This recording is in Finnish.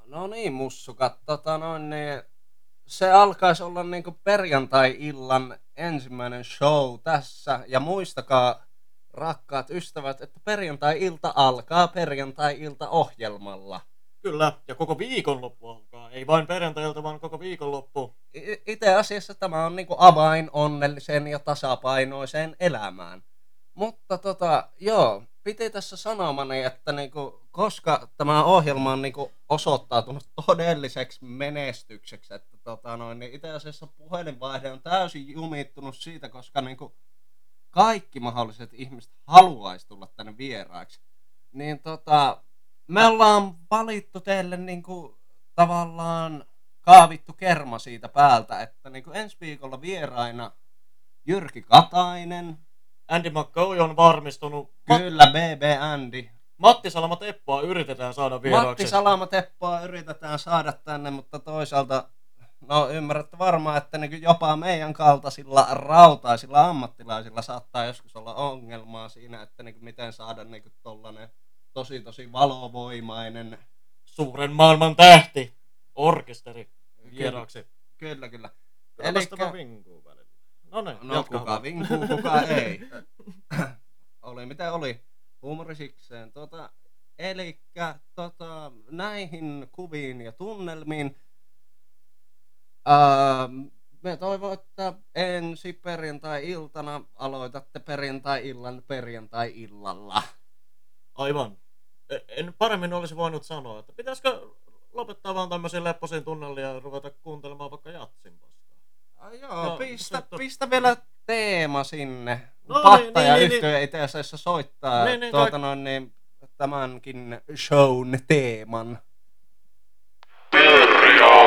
No niin, mussukat. Niin, se alkaisi olla niinku perjantai-illan ensimmäinen show tässä. Ja muistakaa, rakkaat ystävät, että perjantai-ilta alkaa perjantai-ilta ohjelmalla. Kyllä, ja koko viikonloppu alkaa. Ei vain perjantailta, vaan koko viikonloppu. Itse asiassa tämä on niinku avain onnelliseen ja tasapainoiseen elämään. Mutta joo, piti tässä sanomani, että niinku, koska tämä ohjelma on niinku osoittautunut todelliseksi menestykseksi, että niin itse asiassa puhelinvaihde on täysin jumittunut siitä, koska niinku kaikki mahdolliset ihmiset haluaisi tulla tänne vieraiksi. Niin me ollaan valittu teille niinku tavallaan kaavittu kerma siitä päältä, että niinku ensi viikolla vieraina Jyrki Katainen. Andy McCoy on varmistunut. Kyllä, BB Andy. Matti Salama-Teppoa yritetään saada vieraaksi. Matti Salama-Teppoa yritetään saada tänne, mutta toisaalta no ymmärrätte varmaan, että niin jopa meidän kaltaisilla rautaisilla ammattilaisilla saattaa joskus olla ongelmaa siinä, että niin miten saada niin tollanen tosi valovoimainen suuren maailman tähti orkesteri vieraaksi. Kyllä. Elikkä vinkuu välillä. No kuka vinkuu, kuka ei. Oli mitä oli. Huumori sikseen. Elikkä näihin kuviin ja tunnelmiin me toivon, että ensi perjantai-iltana aloitatte perjantai-illan perjantai-illalla. Aivan. En paremmin olisi voinut sanoa, että pitäisikö lopettaa vaan tämmöisiin lepposiin tunnelmiin ja ruveta kuuntelemaan vaikka jatsin paskaa. Joo, pistä vielä teema sinne. No, Patta ja yhtiö itse asiassa soittaa tämänkin shown teeman.